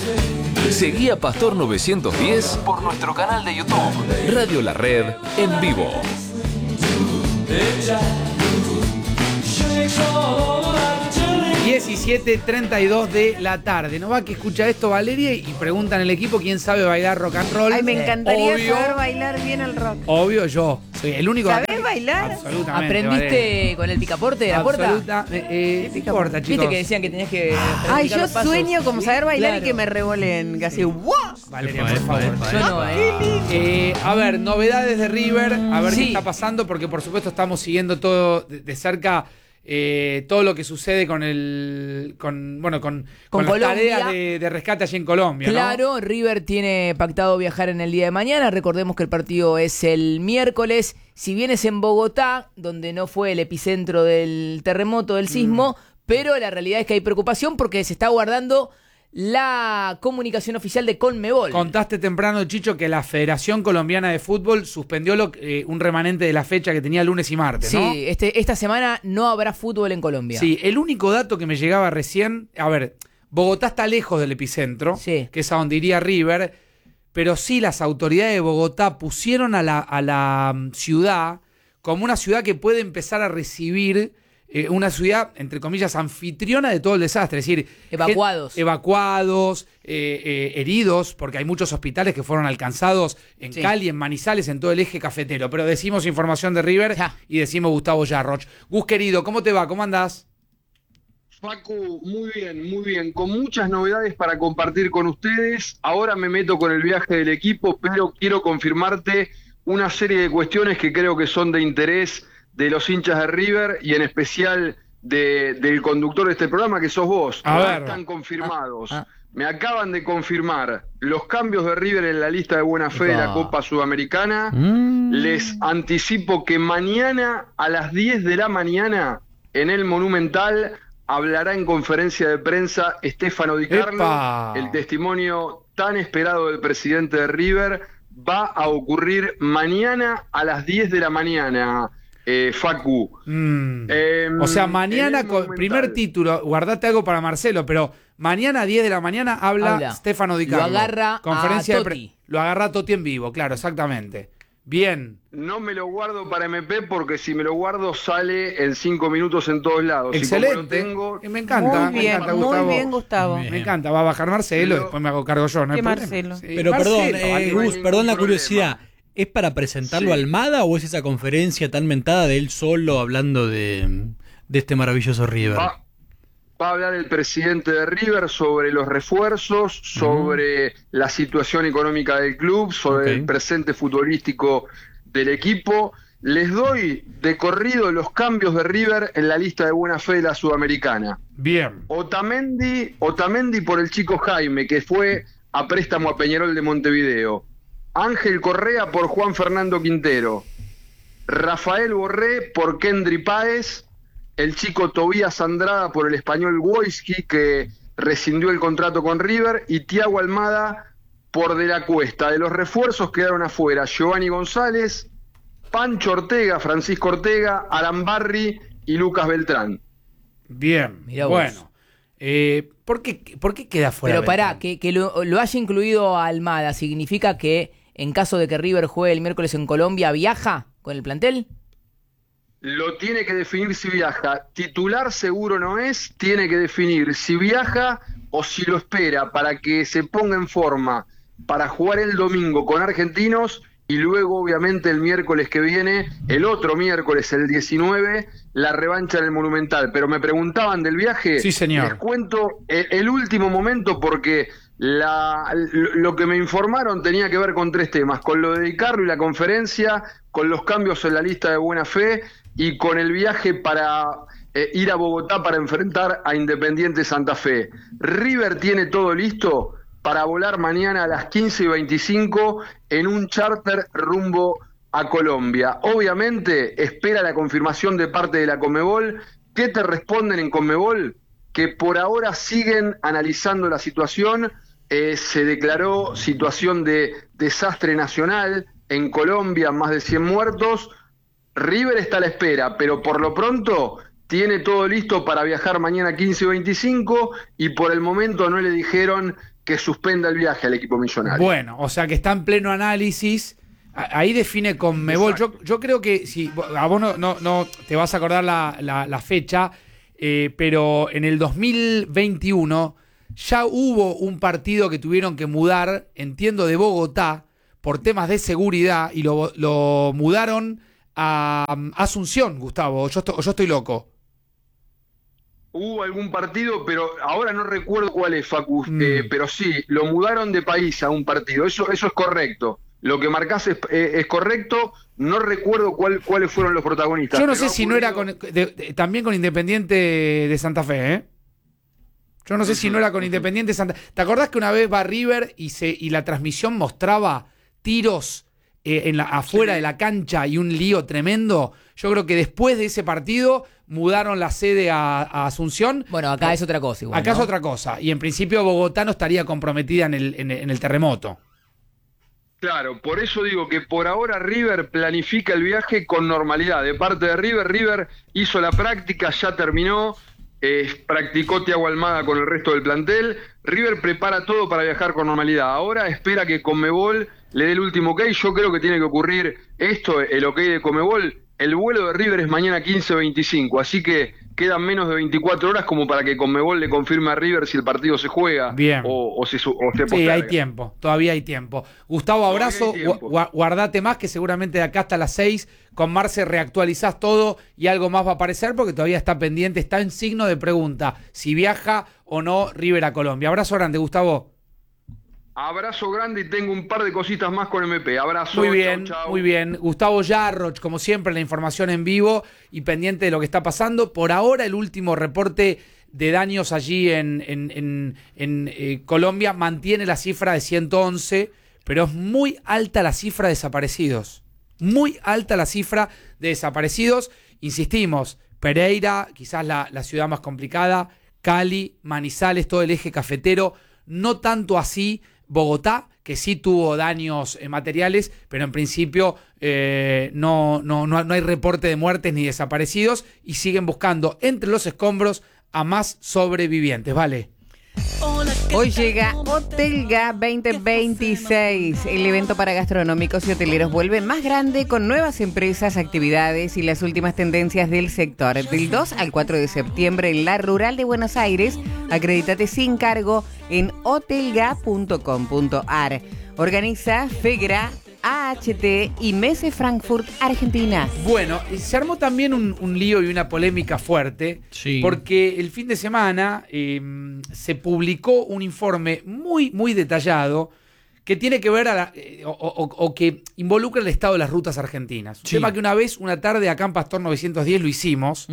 Seguí a Pastor 910 por nuestro canal de YouTube, Radio La Red en vivo. 17:32 de la tarde. ¿No va que escucha esto Valeria y preguntan en el equipo quién sabe bailar rock and roll? Ay, me encantaría Obvio, saber bailar bien el rock. Obvio, yo soy el único. ¿Sabés bailar? Absolutamente. ¿Aprendiste Valeria. con el picaporte de la puerta? No importa, chicos. ¿Viste que decían que tenías que Ay, practicar yo los pasos? sueño como saber bailar Claro. y que me revolen casi. ¡Wow! Valeria, por favor. Yo no, A ver, novedades de River, a ver Sí. qué está pasando, porque por supuesto estamos siguiendo todo de cerca, todo lo que sucede con las Colombia. tareas de rescate allí en Colombia, ¿no? Claro, River tiene pactado viajar en el día de mañana. Recordemos que el partido es el miércoles. Si bien es en Bogotá, donde no fue el epicentro del terremoto, del sismo, pero la realidad es que hay preocupación porque se está guardando la comunicación oficial de Conmebol. Contaste temprano, Chicho, que la Federación Colombiana de Fútbol suspendió un remanente de la fecha que tenía lunes y martes, ¿no? Sí, esta semana no habrá fútbol en Colombia. Sí, el único dato que me llegaba recién, a ver, Bogotá está lejos del epicentro, Sí. que es a donde iría River, pero sí las autoridades de Bogotá pusieron a la ciudad como una ciudad que puede empezar a recibir una ciudad, entre comillas, anfitriona de todo el desastre, es decir, Evacuados. heridos, porque hay muchos hospitales que fueron alcanzados en Sí. Cali, en Manizales, en todo el eje cafetero, pero decimos información de River Ya. y decimos Gustavo Yarroch. Gus, querido, ¿cómo te va? ¿Cómo andás? Facu, muy bien, con muchas novedades para compartir con ustedes. Ahora me meto con el viaje del equipo, pero quiero confirmarte una serie de cuestiones que creo que son de interés de los hinchas de River y en especial del conductor de este programa, que sos vos. A Ya ver. están confirmados. Ah. Me acaban de confirmar los cambios de River en la lista de buena fe de la Copa Sudamericana. Les anticipo que mañana a las 10 de la mañana en el Monumental hablará en conferencia de prensa Stefano Di Carlo. ¡Epa! El testimonio tan esperado del presidente de River va a ocurrir mañana a las 10 de la mañana, Facu. O sea, mañana, en el Monumental. primer título, guardate algo para Marcelo, pero mañana a 10 de la mañana habla Stefano Di Lo Carlo. agarra Conferencia a de Totti. lo agarra a Totti en vivo, claro, exactamente. Bien. No me lo guardo para MP porque si me lo guardo sale en 5 minutos en todos lados. Excelente. Y como lo tengo, Me encanta. Muy bien, Gustavo. muy bien, Gustavo. Me encanta, va a bajar Marcelo, Pero- después me hago cargo yo, ¿no hay ¿Qué problema? Marcelo? Sí, Pero Marcelo, perdón, no hay Gus, ningún perdón la problema. curiosidad. ¿Es para presentarlo Sí. a Almada o es esa conferencia tan mentada de él solo hablando de este maravilloso River? Va a hablar el presidente de River sobre los refuerzos, sobre la situación económica del club, sobre Ok. el presente futbolístico del equipo. Les doy de corrido los cambios de River en la lista de buena fe de la Sudamericana. Bien. Otamendi por el chico Jaime, que fue a préstamo a Peñarol de Montevideo. Ángel Correa por Juan Fernando Quintero. Rafael Borré por Kendry Páez. El chico Tobías Andrada por el español Wojski, que rescindió el contrato con River. Y Thiago Almada por De la Cuesta. De los refuerzos quedaron afuera Giovanni González, Pancho Ortega, Francisco Ortega, Arambarri y Lucas Beltrán. Bien. Mirá vos. Bueno. ¿Por qué queda fuera? Pero pará, Beltrán? que lo haya incluido a Almada, ¿significa que en caso de que River juegue el miércoles en Colombia, viaja con el plantel? Lo tiene que definir si viaja. Titular seguro no es, tiene que definir si viaja o si lo espera para que se ponga en forma para jugar el domingo con Argentinos y luego obviamente el miércoles que viene, el otro miércoles, el 19, la revancha en el Monumental. Pero me preguntaban del viaje. Sí, señor. Les cuento el último momento porque lo que me informaron tenía que ver con 3 temas, con lo de Di Carlo y la conferencia, con los cambios en la lista de buena fe y con el viaje para ir a Bogotá para enfrentar a Independiente Santa Fe. River tiene todo listo para volar mañana a las 15:25 en un charter rumbo a Colombia. Obviamente espera la confirmación de parte de la Conmebol. ¿Qué te responden en Conmebol? Que por ahora siguen analizando la situación. Se declaró situación de desastre nacional en Colombia, más de 100 muertos. River está a la espera, pero por lo pronto tiene todo listo para viajar mañana 15-25 y por el momento no le dijeron que suspenda el viaje al equipo millonario. Bueno, o sea que está en pleno análisis. Ahí define Conmebol. Yo creo que si a vos no te vas a acordar la fecha, pero en el 2021 ya hubo un partido que tuvieron que mudar, entiendo, de Bogotá por temas de seguridad y lo mudaron a Asunción, Gustavo. Yo estoy loco. Hubo algún partido, pero ahora no recuerdo cuál es, Facu, pero sí, lo mudaron de país a un partido. Eso es correcto. Lo que marcás es correcto. No recuerdo cuáles fueron los protagonistas. Yo no sé si no era también con Independiente de Santa Fe, ¿eh? Yo no sé si no era con Independiente Santa Fe. ¿Te acordás que una vez va River y la transmisión mostraba tiros afuera de la cancha y un lío tremendo? Yo creo que después de ese partido mudaron la sede a Asunción. Bueno, acá es otra cosa igual, Acá ¿no? es otra cosa. Y en principio Bogotá no estaría comprometida en el terremoto. Claro, por eso digo que por ahora River planifica el viaje con normalidad. De parte de River hizo la práctica, ya terminó, practicó Thiago Almada con el resto del plantel. River prepara todo para viajar con normalidad. Ahora espera que Conmebol le dé el último ok. Yo creo que tiene que ocurrir esto, el ok de Conmebol. El vuelo de River es mañana 15:25, así que quedan menos de 24 horas como para que Conmebol le confirme a River si el partido se juega. Bien. o se posterga. Sí, hay tiempo, todavía hay tiempo. Gustavo, abrazo, guardate más, que seguramente de acá hasta las 6 con Marce reactualizás todo y algo más va a aparecer porque todavía está pendiente, está en signo de pregunta si viaja o no River a Colombia. Abrazo grande, Gustavo. Abrazo grande y tengo un par de cositas más con MP. Abrazo. Muy bien, chau. muy bien. Gustavo Yarroch, como siempre, la información en vivo y pendiente de lo que está pasando. Por ahora, el último reporte de daños allí en Colombia mantiene la cifra de 111, pero es muy alta la cifra de desaparecidos. Muy alta la cifra de desaparecidos. Insistimos, Pereira, quizás la ciudad más complicada, Cali, Manizales, todo el eje cafetero, no tanto así Bogotá, que sí tuvo daños materiales, pero en principio no hay reporte de muertes ni desaparecidos y siguen buscando entre los escombros a más sobrevivientes. Vale. Hoy llega Hotelga 2026. El evento para gastronómicos y hoteleros vuelve más grande con nuevas empresas, actividades y las últimas tendencias del sector. Del 2 al 4 de septiembre en la Rural de Buenos Aires. Acredítate sin cargo en hotelga.com.ar. Organiza FEGRA, AHT y Messe Frankfurt, Argentina. Bueno, se armó también un lío y una polémica fuerte, Sí. porque el fin de semana se publicó un informe muy, muy detallado que tiene que ver o que involucra el estado de las rutas argentinas. Un Sí. tema que una tarde acá en Pastor 910 lo hicimos,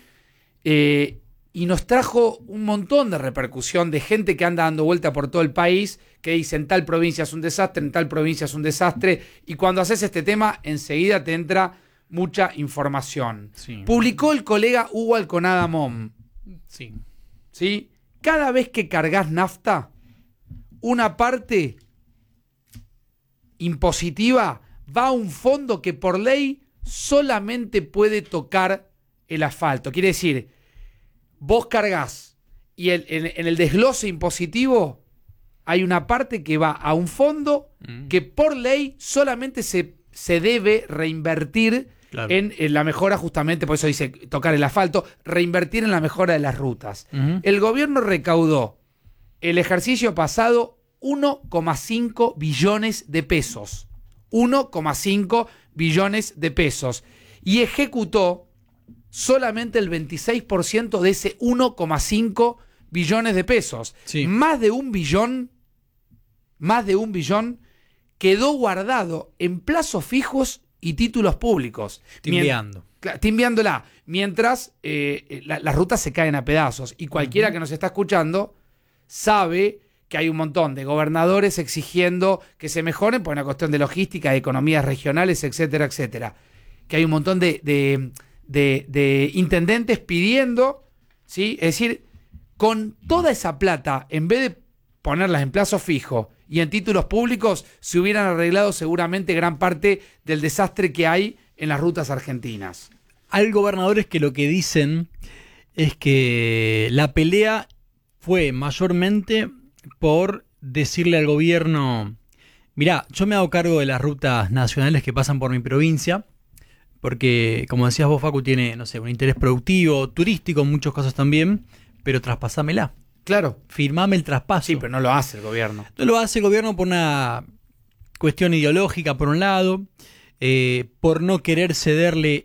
y nos trajo un montón de repercusión de gente que anda dando vuelta por todo el país, que dice en tal provincia es un desastre, en tal provincia es un desastre, y cuando haces este tema enseguida te entra mucha información. Sí. Publicó el colega Hugo Alconada Mom, Sí. ¿sí? Cada vez que cargas nafta, una parte impositiva va a un fondo que por ley solamente puede tocar el asfalto. Quiere decir, vos cargas y en el desglose impositivo hay una parte que va a un fondo que por ley solamente se debe reinvertir Claro. en la mejora, justamente, por eso dice tocar el asfalto, reinvertir en la mejora de las rutas. El gobierno recaudó el ejercicio pasado 1,5 billones de pesos. 1,5 billones de pesos. Y ejecutó solamente el 26% de ese 1,5 billones de pesos. Sí. Más de un billón quedó guardado en plazos fijos y títulos públicos. Timbeando. Timbeándola. Mientras las rutas se caen a pedazos. Y cualquiera que nos está escuchando sabe que hay un montón de gobernadores exigiendo que se mejoren por una cuestión de logística, de economías regionales, etcétera, etcétera. Que hay un montón de intendentes pidiendo, ¿sí? Es decir, con toda esa plata, en vez de ponerlas en plazo fijo y en títulos públicos, se hubieran arreglado seguramente gran parte del desastre que hay en las rutas argentinas. Hay gobernadores que lo que dicen es que la pelea fue mayormente por decirle al gobierno, mirá, yo me hago cargo de las rutas nacionales que pasan por mi provincia, porque, como decías vos, Facu, tiene, no sé, un interés productivo, turístico en muchos casos también, pero traspasámela. Claro. Firmame el traspaso. Sí, pero no lo hace el gobierno. No lo hace el gobierno por una cuestión ideológica, por un lado, por no querer cederle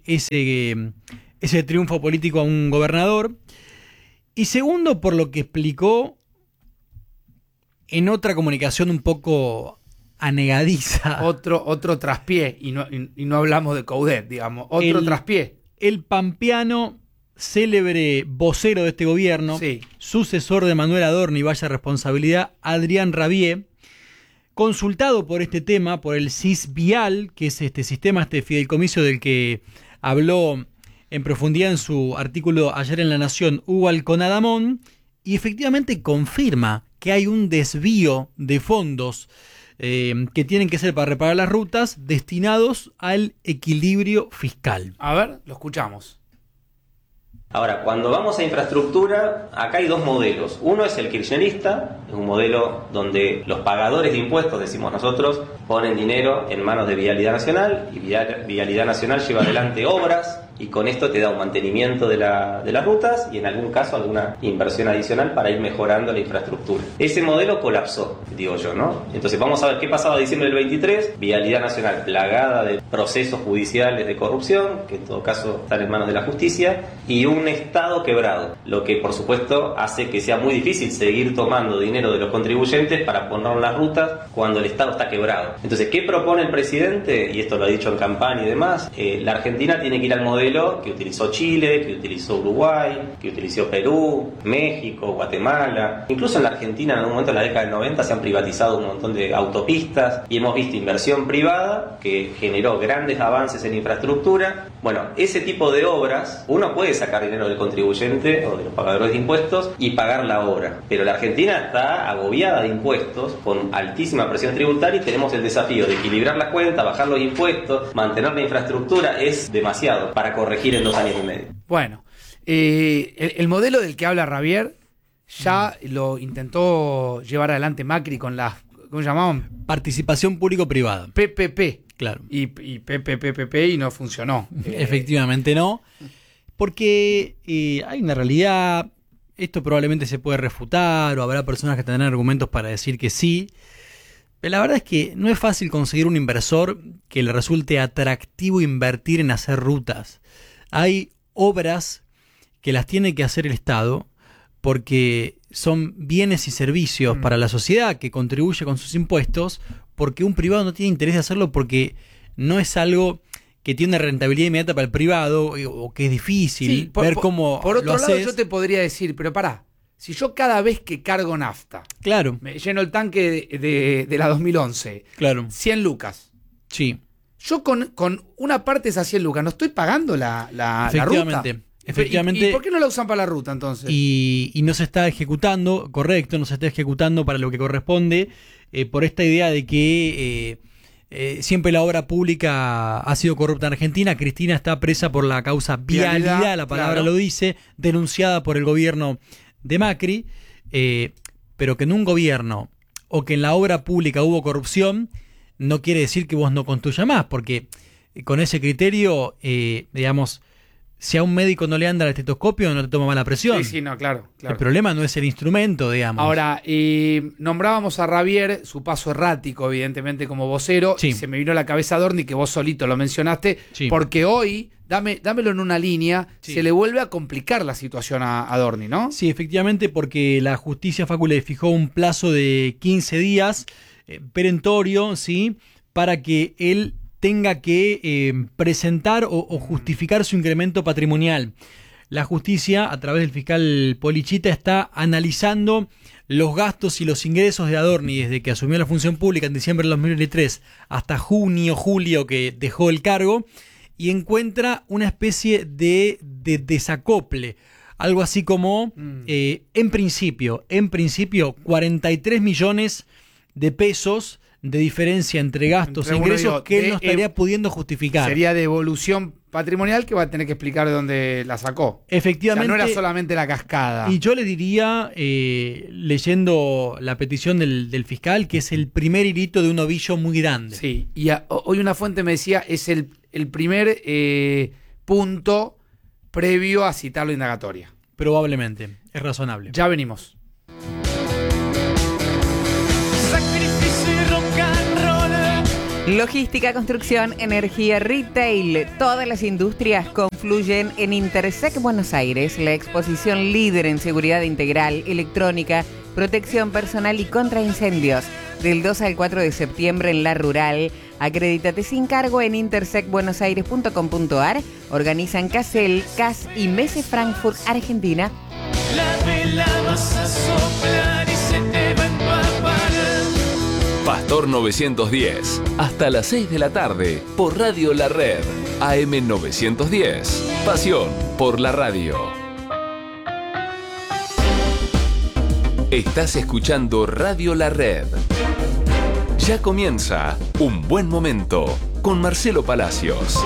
ese triunfo político a un gobernador, y segundo, por lo que explicó en otra comunicación un poco anegadiza. Otro traspié, y no hablamos de Coudet, digamos, otro traspié. El pampeano, célebre vocero de este gobierno, Sí. sucesor de Manuel Adorni, vaya responsabilidad, Adrián Rabier, consultado por este tema, por el CISVIAL, que es este sistema, este fideicomiso del que habló en profundidad en su artículo ayer en La Nación Hugo Alconadamón, y efectivamente confirma que hay un desvío de fondos que tienen que ser para reparar las rutas destinados al equilibrio fiscal. A ver, lo escuchamos. Ahora, cuando vamos a infraestructura, acá hay dos modelos. Uno es el kirchnerista, es un modelo donde los pagadores de impuestos, decimos nosotros, ponen dinero en manos de Vialidad Nacional, y Vialidad Nacional lleva adelante obras, y con esto te da un mantenimiento de las rutas y en algún caso alguna inversión adicional para ir mejorando la infraestructura. Ese modelo colapsó, digo yo, ¿no? Entonces vamos a ver qué pasaba en diciembre del 23, Vialidad Nacional plagada de procesos judiciales de corrupción, que en todo caso están en manos de la justicia, y un Estado quebrado, lo que por supuesto hace que sea muy difícil seguir tomando dinero de los contribuyentes para ponerlo en las rutas cuando el Estado está quebrado. Entonces, ¿qué propone el presidente? Y esto lo ha dicho en campaña y demás, la Argentina tiene que ir al modelo que utilizó Chile, que utilizó Uruguay, que utilizó Perú, México, Guatemala. Incluso en la Argentina, en algún momento en la década del 90, se han privatizado un montón de autopistas y hemos visto inversión privada que generó grandes avances en infraestructura. Bueno, ese tipo de obras, uno puede sacar dinero del contribuyente o de los pagadores de impuestos y pagar la obra. Pero la Argentina está agobiada de impuestos, con altísima presión tributaria, y tenemos el desafío de equilibrar las cuentas, bajar los impuestos, mantener la infraestructura. Es demasiado para corregir en 2 años y medio. Bueno, el modelo del que habla Rabier ya lo intentó llevar adelante Macri con las, ¿cómo se llamaban? Participación público-privada. PPP. Claro. Y PPP y no funcionó. Efectivamente no. Porque hay una realidad, esto probablemente se puede refutar, o habrá personas que tendrán argumentos para decir que sí, pero la verdad es que no es fácil conseguir un inversor que le resulte atractivo invertir en hacer rutas. Hay obras que las tiene que hacer el Estado porque son bienes y servicios para la sociedad que contribuye con sus impuestos, porque un privado no tiene interés de hacerlo porque no es algo que tiene rentabilidad inmediata para el privado o que es difícil ver cómo por otro lo lado, haces. yo te podría decir, pero pará, si yo cada vez que cargo nafta, Claro, me lleno el tanque de la 2011, claro. 100 lucas, Sí, yo con una parte de esas 100 lucas no estoy pagando la efectivamente. ruta. Efectivamente. ¿Y por qué no la usan para la ruta entonces? Y no se está ejecutando, correcto, no se está ejecutando para lo que corresponde, por esta idea de que siempre la obra pública ha sido corrupta en Argentina. Cristina está presa por la causa vialidad, la palabra claro. lo dice, denunciada por el gobierno de Macri, pero que en un gobierno o que en la obra pública hubo corrupción, no quiere decir que vos no construyas más, porque con ese criterio, digamos, si a un médico no le anda el estetoscopio, no te toma mala presión. Sí, no, claro. El problema no es el instrumento, digamos. Ahora, nombrábamos a Rabier, su paso errático, evidentemente, como vocero. Sí. Y se me vino a la cabeza Adorni, que vos solito lo mencionaste, Sí. porque hoy, dámelo en una línea, Sí. se le vuelve a complicar la situación a Adorni, ¿no? Sí, efectivamente, porque la justicia, Facu, le fijó un plazo de 15 días perentorio, ¿sí?, para que él tenga que presentar o justificar su incremento patrimonial. La justicia, a través del fiscal Polichita, está analizando los gastos y los ingresos de Adorni desde que asumió la función pública en diciembre del 2023 hasta junio, julio, que dejó el cargo, y encuentra una especie de desacople. Algo así como, en principio, 43 millones de pesos de diferencia entre gastos e ingresos que él no estaría pudiendo justificar. Sería devolución patrimonial que va a tener que explicar de dónde la sacó. Efectivamente. O sea, no era solamente la cascada. Y yo le diría, leyendo la petición del fiscal, que es el primer hilito de un ovillo muy grande. Sí, y hoy una fuente me decía, es el primer punto previo a citarlo indagatoria. Probablemente, es razonable. Ya venimos. Logística, construcción, energía, retail. Todas las industrias confluyen en Intersec Buenos Aires, la exposición líder en seguridad integral, electrónica, protección personal y contra incendios. Del 2 al 4 de septiembre en La Rural. Acredítate sin cargo en intersecbuenosaires.com.ar. Organizan Casel, CAS y Messe Frankfurt, Argentina. La vela vas a soplar y se te va a empapar. Pastor 910, hasta las 6 de la tarde, por Radio La Red, AM 910. Pasión por la radio. Estás escuchando Radio La Red. Ya comienza Un Buen Momento con Marcelo Palacios.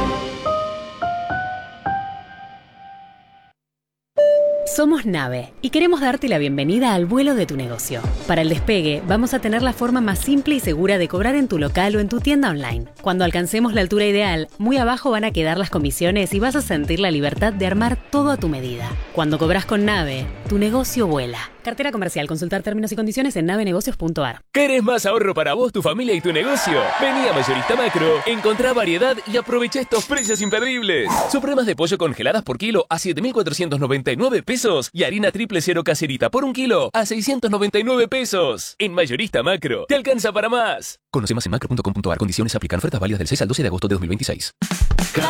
Somos Nave y queremos darte la bienvenida al vuelo de tu negocio. Para el despegue, vamos a tener la forma más simple y segura de cobrar en tu local o en tu tienda online. Cuando alcancemos la altura ideal, muy abajo van a quedar las comisiones y vas a sentir la libertad de armar todo a tu medida. Cuando cobras con Nave, tu negocio vuela. Cartera comercial. Consultar términos y condiciones en navenegocios.ar. ¿Querés más ahorro para vos, tu familia y tu negocio? Vení a Mayorista Macro, encontrá variedad y aprovecha estos precios imperdibles. Supremas de pollo congeladas por kilo a 7.499 pesos y harina triple cero caserita por 1 kilo a 699 pesos. En Mayorista Macro, te alcanza para más. Conoce más en macro.com.ar. Condiciones aplican. Ofertas válidas del 6 al 12 de agosto de 2026.